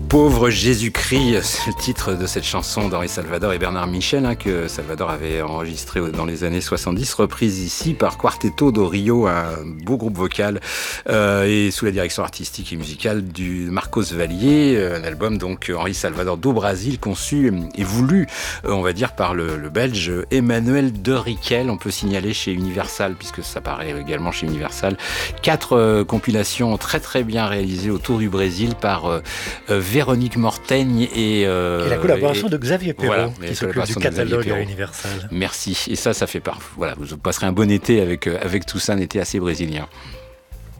Pauvre Jésus-Christ, c'est le titre de cette chanson d'Henri Salvador et Bernard Michel, que Salvador avait enregistré dans les années 70, reprise ici par Quarteto do Rio, un beau groupe vocal, et sous la direction artistique et musicale du Marcos Vallier, un album donc Henri Salvador do Brasil, conçu et voulu, on va dire, par le Belge Emmanuel de Riquel. On peut signaler chez Universal, puisque ça paraît également chez Universal, 4 compilations très très bien réalisées autour du Brésil par Véronique Mortaigne et la collaboration de Xavier Perrault, voilà, qui s'occupe du catalogue à Universal. Merci. Et ça fait voilà, vous passerez un bon été avec tout ça, un été assez brésilien.